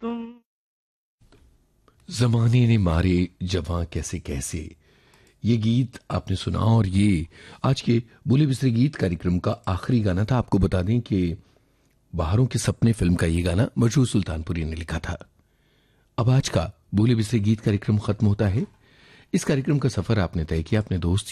तुम। जमाने ने मारे जवां कैसे कैसे, ये गीत आपने सुना। और ये आज के बोले बिसरे गीत कार्यक्रम का आखिरी गाना था। आपको बता दें कि बाहरों के सपने फिल्म का ये गाना मशहूर सुल्तानपुरी ने लिखा था। अब आज का बोले बिसरे गीत कार्यक्रम खत्म होता है। इस कार्यक्रम का सफर आपने तय किया अपने दोस्त